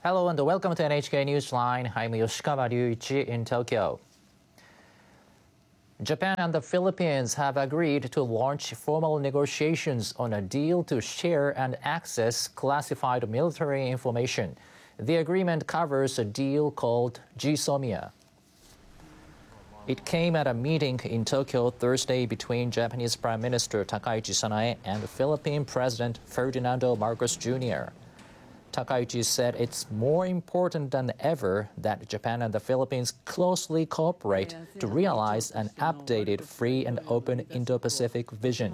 Hello and welcome to NHK Newsline. I'm Yoshikawa Ryuichi in Tokyo. Japan and the Philippines have agreed to launch formal negotiations on a deal to share and access classified military information. The agreement covers a deal called GSOMIA. It came at a meeting in Tokyo Thursday between Japanese Prime Minister Takaichi Sanae and Philippine President Ferdinando Marcos Jr. Takaichi said it's more important than ever that Japan and the Philippines closely cooperate to realize an updated, free and open Indo-Pacific vision.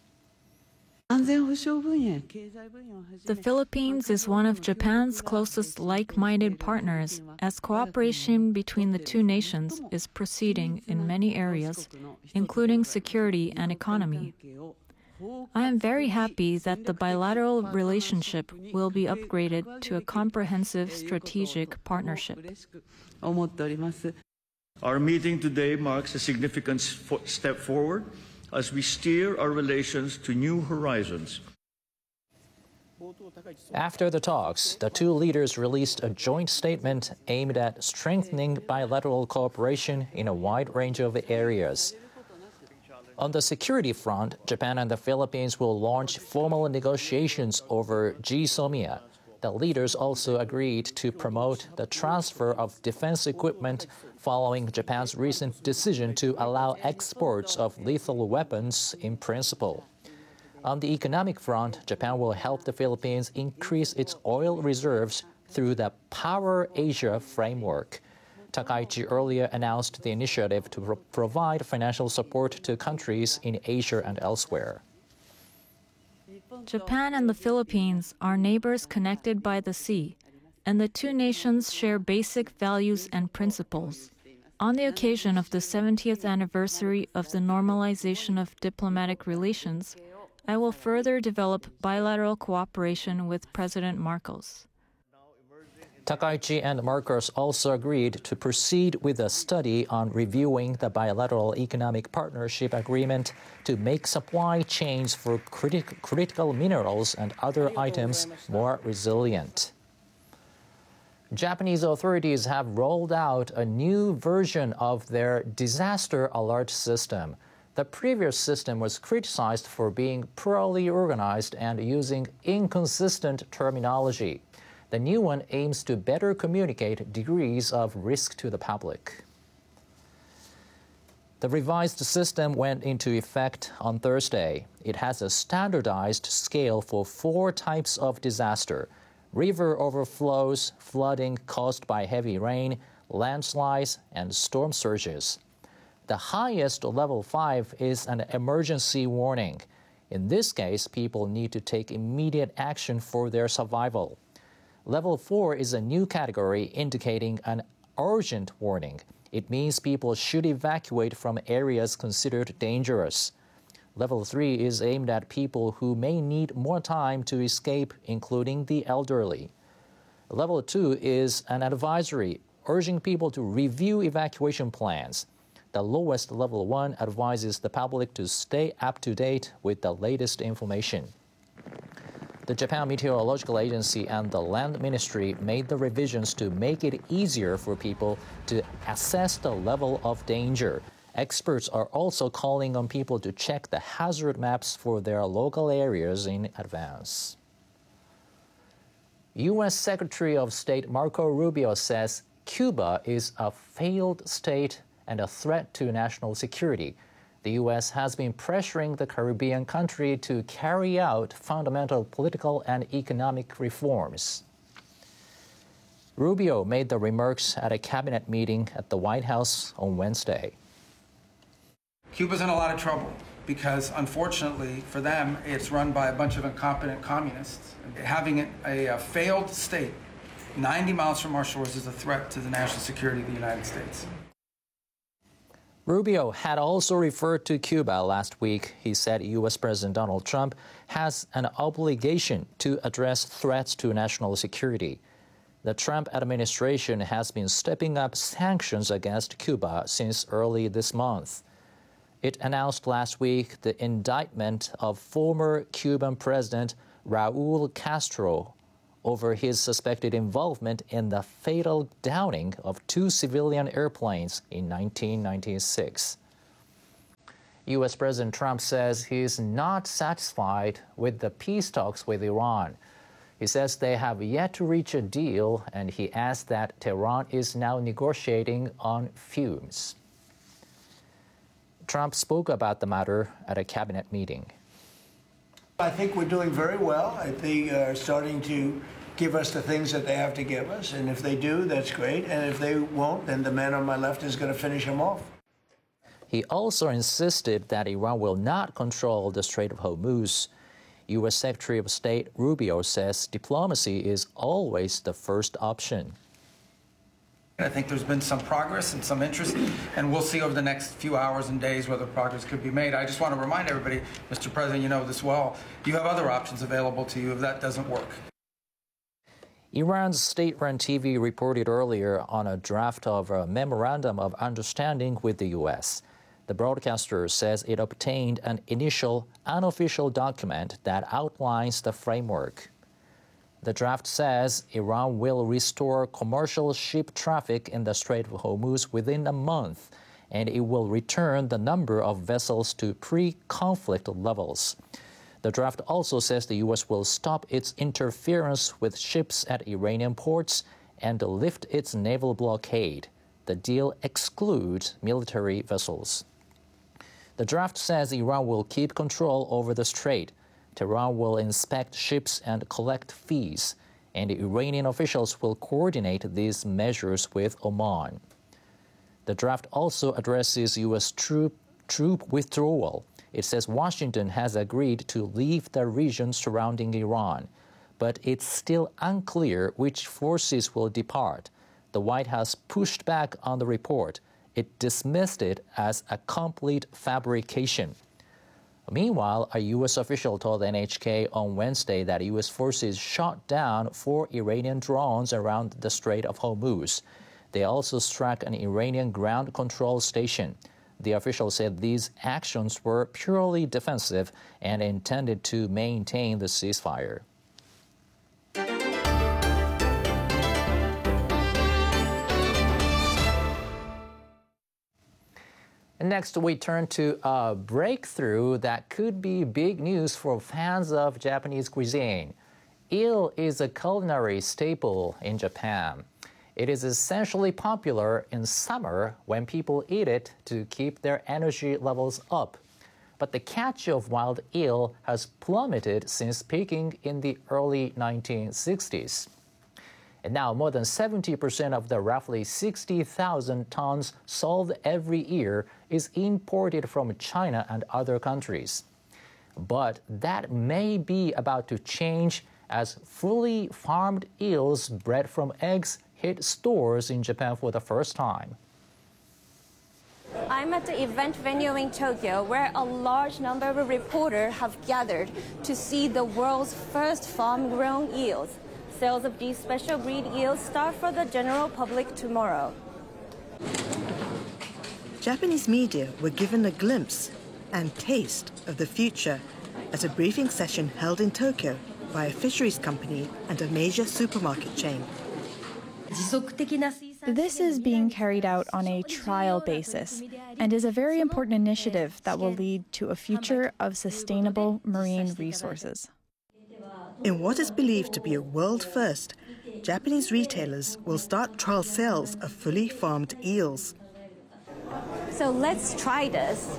The Philippines is one of Japan's closest like-minded partners, as cooperation between the two nations is proceeding in many areas, including security and economy. I am very happy that the bilateral relationship will be upgraded to a comprehensive strategic partnership. Our meeting today marks a significant step forward as we steer our relations to new horizons. After the talks, the two leaders released a joint statement aimed at strengthening bilateral cooperation in a wide range of areas. On the security front, Japan and the Philippines will launch formal negotiations over GSOMIA. The leaders also agreed to promote the transfer of defense equipment following Japan's recent decision to allow exports of lethal weapons in principle. On the economic front, Japan will help the Philippines increase its oil reserves through the Power Asia framework. Takaichi earlier announced the initiative to provide financial support to countries in Asia and elsewhere. Japan and the Philippines are neighbors connected by the sea, and the two nations share basic values and principles. On the occasion of the 70th anniversary of the normalization of diplomatic relations, I will further develop bilateral cooperation with President Marcos. Takaichi and Marcos also agreed to proceed with a study on reviewing the bilateral economic partnership agreement to make supply chains for critical minerals and other items more resilient. Japanese authorities have rolled out a new version of their disaster alert system. The previous system was criticized for being poorly organized and using inconsistent terminology. The new one aims to better communicate degrees of risk to the public. The revised system went into effect on Thursday. It has a standardized scale for 4 types of disaster: river overflows, flooding caused by heavy rain, landslides, and storm surges. The highest, level 5, is an emergency warning. In this case, people need to take immediate action for their survival. Level 4 is a new category indicating an urgent warning. It means people should evacuate from areas considered dangerous. Level 3 is aimed at people who may need more time to escape, including the elderly. Level 2 is an advisory, urging people to review evacuation plans. The lowest Level 1 advises the public to stay up to date with the latest information. The Japan Meteorological Agency and the Land Ministry made the revisions to make it easier for people to assess the level of danger. Experts are also calling on people to check the hazard maps for their local areas in advance. U.S. Secretary of State Marco Rubio says Cuba is a failed state and a threat to national security. The U.S. has been pressuring the Caribbean country to carry out fundamental political and economic reforms. Rubio made the remarks at a cabinet meeting at the White House on Wednesday. Cuba's in a lot of trouble because, unfortunately for them, it's run by a bunch of incompetent communists. Having a failed state 90 miles from our shores is a threat to the national security of the United States. Rubio had also referred to Cuba last week. He said U.S. President Donald Trump has an obligation to address threats to national security. The Trump administration has been stepping up sanctions against Cuba since early this month. It announced last week the indictment of former Cuban President Raul Castro over his suspected involvement in the fatal downing of 2 civilian airplanes in 1996. U.S. President Trump says he's not satisfied with the peace talks with Iran. He says they have yet to reach a deal, and he adds that Tehran is now negotiating on fumes. Trump spoke about the matter at a cabinet meeting. I think we're doing very well. I think they're starting to give us the things that they have to give us, and if they do, that's great. And if they won't, then the man on my left is going to finish them off. He also insisted that Iran will not control the Strait of Hormuz. U.S. Secretary of State Rubio says diplomacy is always the first option. I think there's been some progress and some interest, and we'll see over the next few hours and days whether progress could be made. I just want to remind everybody, Mr. President, you know this well, you have other options available to you if that doesn't work. Iran's state-run TV reported earlier on a draft of a memorandum of understanding with the U.S. The broadcaster says it obtained an initial unofficial document that outlines the framework. The draft says Iran will restore commercial ship traffic in the Strait of Hormuz within a month, and it will return the number of vessels to pre-conflict levels. The draft also says the U.S. will stop its interference with ships at Iranian ports and lift its naval blockade. The deal excludes military vessels. The draft says Iran will keep control over the strait. Tehran will inspect ships and collect fees, and Iranian officials will coordinate these measures with Oman. The draft also addresses U.S. troop withdrawal. It says Washington has agreed to leave the region surrounding Iran, but it's still unclear which forces will depart. The White House pushed back on the report. It dismissed it as a complete fabrication. Meanwhile, a U.S. official told NHK on Wednesday that U.S. forces shot down 4 Iranian drones around the Strait of Hormuz. They also struck an Iranian ground control station. The official said these actions were purely defensive and intended to maintain the ceasefire. Next, we turn to a breakthrough that could be big news for fans of Japanese cuisine. Eel is a culinary staple in Japan. It is essentially popular in summer when people eat it to keep their energy levels up. But the catch of wild eel has plummeted since peaking in the early 1960s. And now more than 70% of the roughly 60,000 tons sold every year is imported from China and other countries. But that may be about to change as fully farmed eels bred from eggs hit stores in Japan for the first time. I'm at the event venue in Tokyo where a large number of reporters have gathered to see the world's first farm-grown eels. Sales of these special breed eels start for the general public tomorrow. Japanese media were given a glimpse and taste of the future at a briefing session held in Tokyo by a fisheries company and a major supermarket chain. This is being carried out on a trial basis and is a very important initiative that will lead to a future of sustainable marine resources. In what is believed to be a world first, Japanese retailers will start trial sales of fully farmed eels. So let's try this.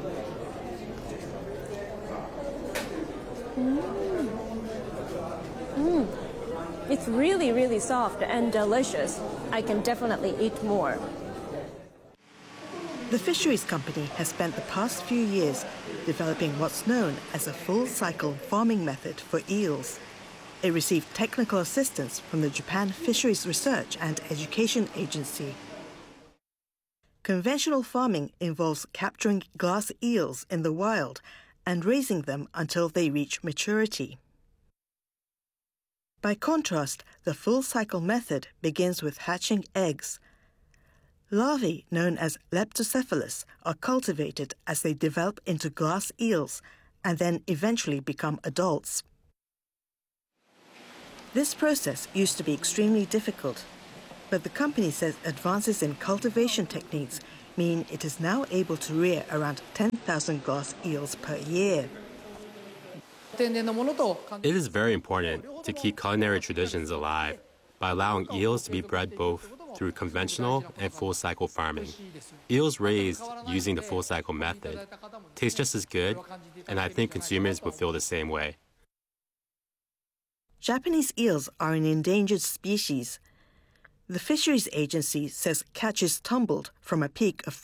It's really, really soft and delicious. I can definitely eat more. The fisheries company has spent the past few years developing what's known as a full-cycle farming method for eels. It received technical assistance from the Japan Fisheries Research and Education Agency. Conventional farming involves capturing glass eels in the wild and raising them until they reach maturity. By contrast, the full-cycle method begins with hatching eggs. Larvae, known as leptocephalus, are cultivated as they develop into glass eels and then eventually become adults. This process used to be extremely difficult, but the company says advances in cultivation techniques mean it is now able to rear around 10,000 glass eels per year. It is very important to keep culinary traditions alive by allowing eels to be bred both through conventional and full-cycle farming. Eels raised using the full-cycle method taste just as good, and I think consumers will feel the same way. Japanese eels are an endangered species. The Fisheries Agency says catches tumbled from a peak of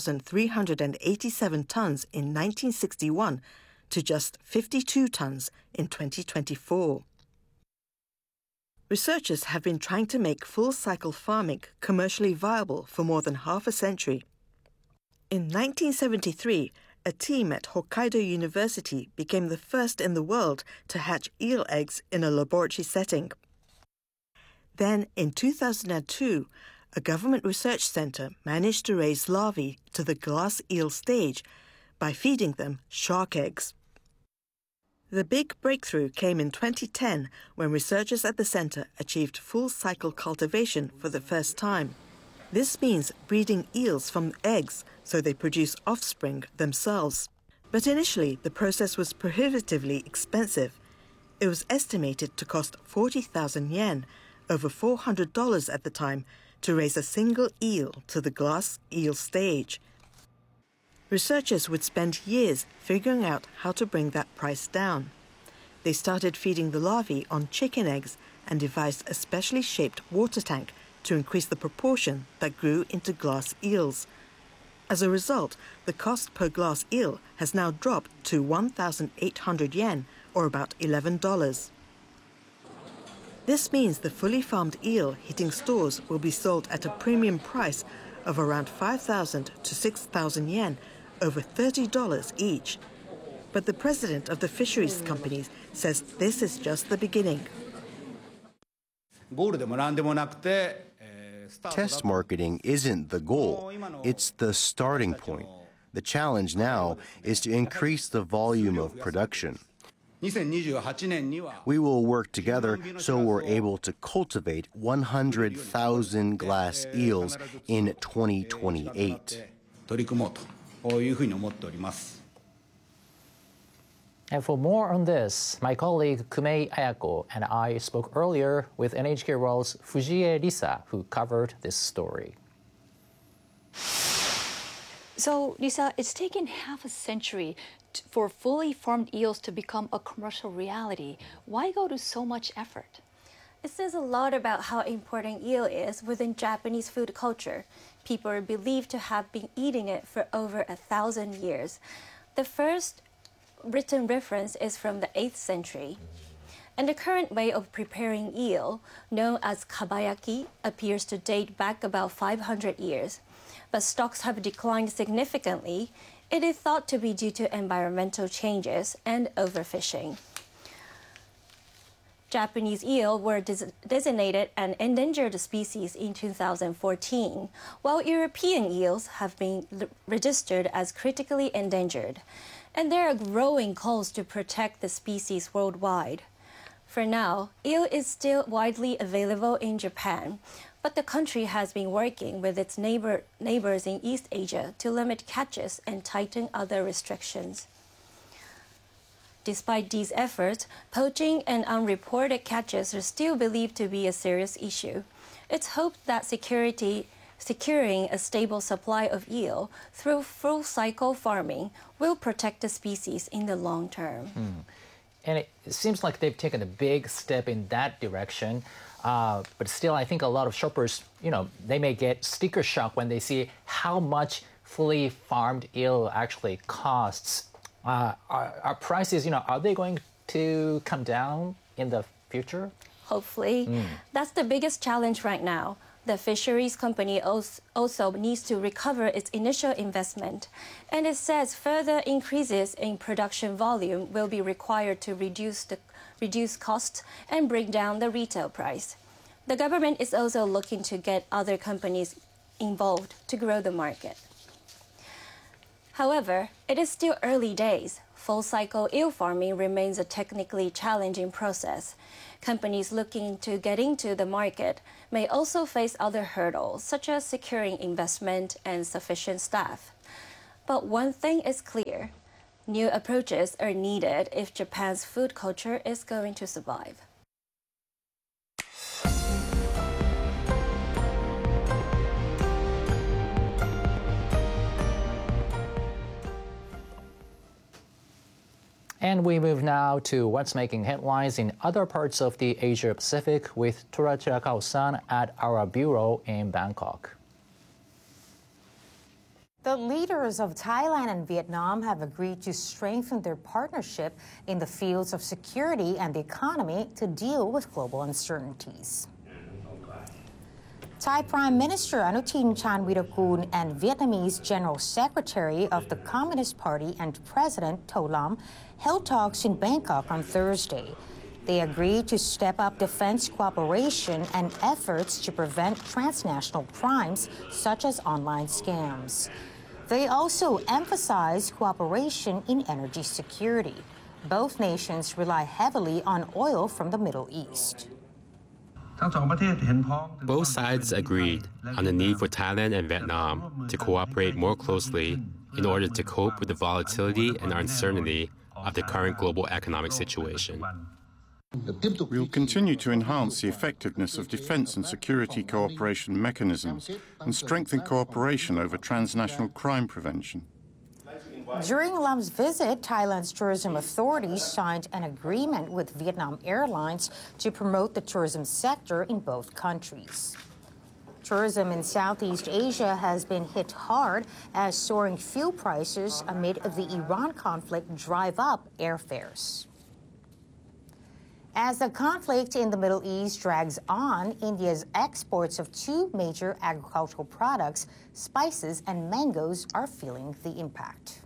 3,387 tons in 1961 to just 52 tons in 2024. Researchers have been trying to make full-cycle farming commercially viable for more than half a century. In 1973, a team at Hokkaido University became the first in the world to hatch eel eggs in a laboratory setting. Then, in 2002, a government research center managed to raise larvae to the glass eel stage by feeding them shark eggs. The big breakthrough came in 2010 when researchers at the center achieved full-cycle cultivation for the first time. This means breeding eels from eggs so they produce offspring themselves. But initially, the process was prohibitively expensive. It was estimated to cost 40,000 yen, over $400 at the time, to raise a single eel to the glass eel stage. Researchers would spend years figuring out how to bring that price down. They started feeding the larvae on chicken eggs and devised a specially shaped water tank to increase the proportion that grew into glass eels. As a result, the cost per glass eel has now dropped to 1,800 yen, or about $11. This means the fully farmed eel hitting stores will be sold at a premium price of around 5,000 to 6,000 yen, over $30 each. But the president of the fisheries companies says this is just the beginning. Test marketing isn't the goal, it's the starting point. The challenge now is to increase the volume of production. We will work together so we're able to cultivate 100,000 glass eels in 2028. And for more on this, my colleague Kumei Ayako and I spoke earlier with NHK World's Fujie Lisa, who covered this story. So, Lisa, it's taken half a century for fully farmed eels to become a commercial reality. Why go to so much effort? It says a lot about how important eel is within Japanese food culture. People are believed to have been eating it for over 1,000 years. The first written reference is from the 8th century. And the current way of preparing eel, known as kabayaki, appears to date back about 500 years. But stocks have declined significantly. It is thought to be due to environmental changes and overfishing. Japanese eel were designated an endangered species in 2014, while European eels have been registered as critically endangered. And there are growing calls to protect the species worldwide. For now, eel is still widely available in Japan, but the country has been working with its neighbors in East Asia to limit catches and tighten other restrictions. Despite these efforts, poaching and unreported catches are still believed to be a serious issue. It's hoped that securing a stable supply of eel through full-cycle farming will protect the species in the long term. And it seems like they've taken a big step in that direction. But still, I think a lot of shoppers, they may get sticker shock when they see how much fully farmed eel actually costs. Are prices, are they going to come down in the future? Hopefully. That's the biggest challenge right now. The fisheries company also needs to recover its initial investment. And it says further increases in production volume will be required to reduce costs and bring down the retail price. The government is also looking to get other companies involved to grow the market. However, it is still early days. Full-cycle eel farming remains a technically challenging process. Companies looking to get into the market may also face other hurdles, such as securing investment and sufficient staff. But one thing is clear: new approaches are needed if Japan's food culture is going to survive. And we move now to what's making headlines in other parts of the Asia Pacific with Turacha Kao-san at our bureau in Bangkok. The leaders of Thailand and Vietnam have agreed to strengthen their partnership in the fields of security and the economy to deal with global uncertainties. Thai Prime Minister Anutin Chanvirakul and Vietnamese General Secretary of the Communist Party and President To Lam held talks in Bangkok on Thursday. They agreed to step up defense cooperation and efforts to prevent transnational crimes such as online scams. They also emphasized cooperation in energy security. Both nations rely heavily on oil from the Middle East. Both sides agreed on the need for Thailand and Vietnam to cooperate more closely in order to cope with the volatility and uncertainty of the current global economic situation. We will continue to enhance the effectiveness of defense and security cooperation mechanisms and strengthen cooperation over transnational crime prevention. During Lam's visit, Thailand's tourism authorities signed an agreement with Vietnam Airlines to promote the tourism sector in both countries. Tourism in Southeast Asia has been hit hard as soaring fuel prices amid the Iran conflict drive up airfares. As the conflict in the Middle East drags on, India's exports of two major agricultural products, spices and mangoes, are feeling the impact.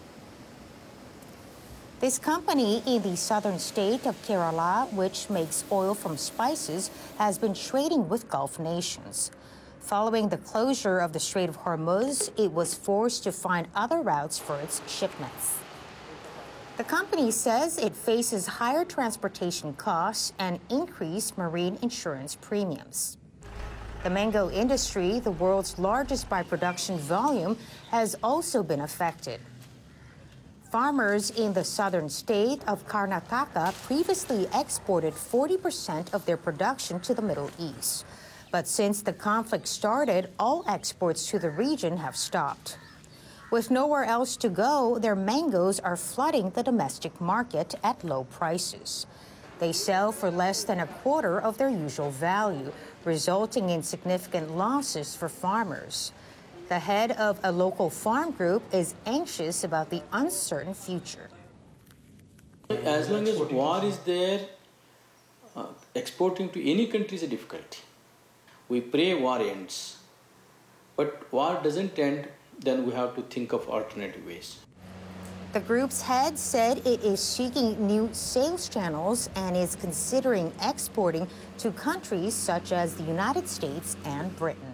This company in the southern state of Kerala, which makes oil from spices, has been trading with Gulf nations. Following the closure of the Strait of Hormuz, it was forced to find other routes for its shipments. The company says it faces higher transportation costs and increased marine insurance premiums. The mango industry, the world's largest by production volume, has also been affected. Farmers in the southern state of Karnataka previously exported 40% of their production to the Middle East. But since the conflict started, all exports to the region have stopped. With nowhere else to go, their mangoes are flooding the domestic market at low prices. They sell for less than a quarter of their usual value, resulting in significant losses for farmers. The head of a local farm group is anxious about the uncertain future. As long as war is there, exporting to any country is a difficulty. We pray war ends. But war doesn't end, then we have to think of alternative ways. The group's head said it is seeking new sales channels and is considering exporting to countries such as the United States and Britain.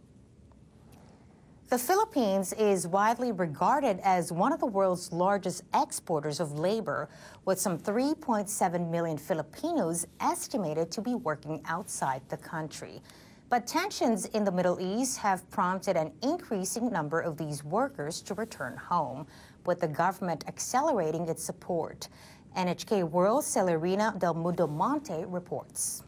The Philippines is widely regarded as one of the world's largest exporters of labor, with some 3.7 million Filipinos estimated to be working outside the country. But tensions in the Middle East have prompted an increasing number of these workers to return home, with the government accelerating its support. NHK World's Celerina Del Mundo Monte reports.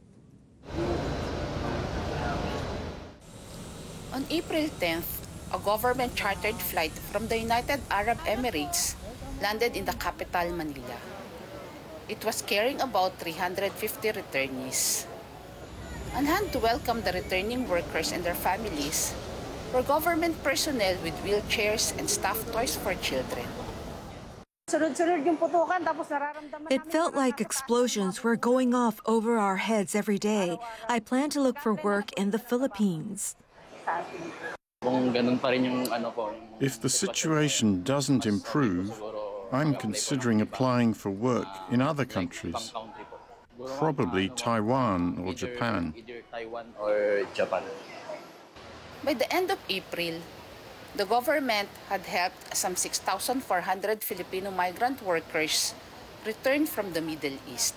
On April 10th, a government-chartered flight from the United Arab Emirates landed in the capital, Manila. It was carrying about 350 returnees. On hand to welcome the returning workers and their families were government personnel with wheelchairs and stuffed toys for children. It felt like explosions were going off over our heads every day. I plan to look for work in the Philippines. If the situation doesn't improve, I'm considering applying for work in other countries, probably Taiwan or Japan. By the end of April, The government had helped some 6,400 Filipino migrant workers return from the Middle East.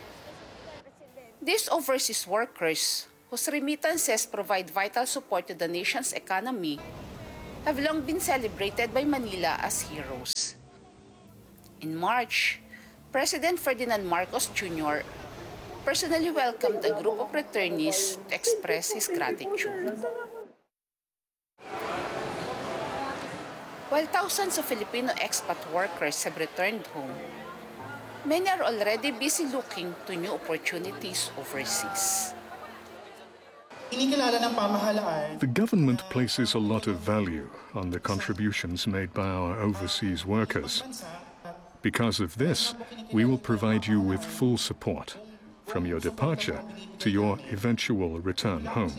These overseas workers, whose remittances provide vital support to the nation's economy, have long been celebrated by Manila as heroes. In March, President Ferdinand Marcos Jr. personally welcomed a group of returnees to express his gratitude. While thousands of Filipino expat workers have returned home, many are already busy looking to new opportunities overseas. The government places a lot of value on the contributions made by our overseas workers. Because of this, we will provide you with full support, from your departure to your eventual return home.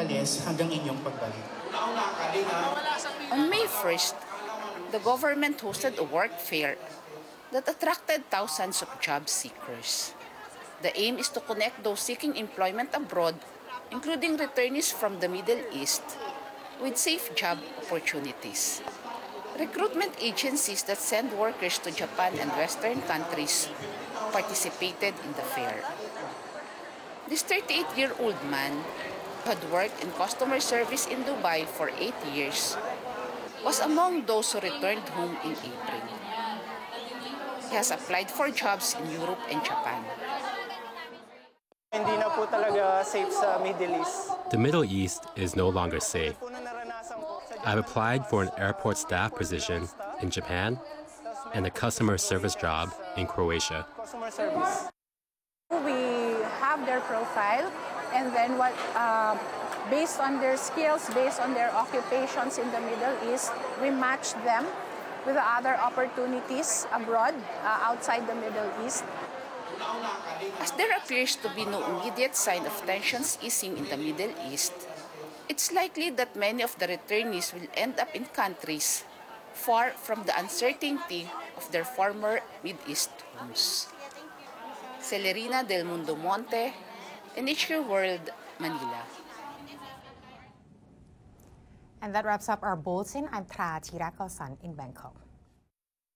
On May 1st, the government hosted a work fair that attracted thousands of job seekers. The aim is to connect those seeking employment abroad, including returnees from the Middle East, with safe job opportunities. Recruitment agencies that send workers to Japan and Western countries participated in the fair. This 38-year-old man, who had worked in customer service in Dubai for 8 years, was among those who returned home in April. He has applied for jobs in Europe and Japan. Hindi na po talaga safe sa Middle East. The Middle East is no longer safe. I've applied for an airport staff position in Japan and a customer service job in Croatia. We have their profile, and then based on their skills, based on their occupations in the Middle East, we match them with other opportunities abroad, outside the Middle East. As there appears to be no immediate sign of tensions easing in the Middle East, it's likely that many of the returnees will end up in countries far from the uncertainty of their former Mid-East homes. Celerina Del Mundo Monte, NHK World, Manila. And that wraps up our bulletin. I'm Tra Chirakosan in Bangkok.